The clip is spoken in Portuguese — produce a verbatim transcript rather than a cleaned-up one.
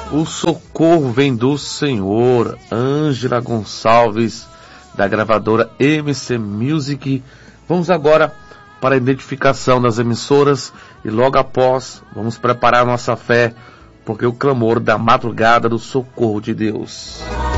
O socorro vem do Senhor. Ângela Gonçalves, da gravadora M C Music. Vamos agora para a identificação das emissoras e logo após vamos preparar nossa fé, porque o clamor da madrugada do socorro de Deus.